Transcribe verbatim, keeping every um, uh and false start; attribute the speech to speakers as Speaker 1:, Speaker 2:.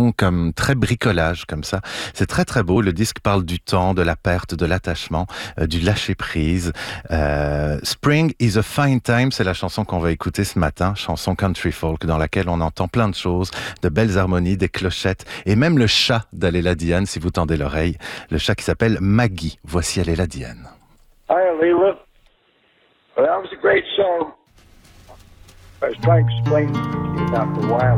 Speaker 1: chanson comme très bricolage, comme ça. C'est très très beau. Le disque parle du temps, de la perte, de l'attachement, euh, du lâcher prise. Euh, Spring is a fine time, c'est la chanson qu'on va écouter ce matin, chanson country folk dans laquelle on entend plein de choses, de belles harmonies, des clochettes et même le chat d'Aléla Diane, si vous tendez l'oreille, le chat qui s'appelle Maggie. Voici Aléla Diane.
Speaker 2: Hi, Leela. Well, that was a great song. I was trying to explain to you about the wireless.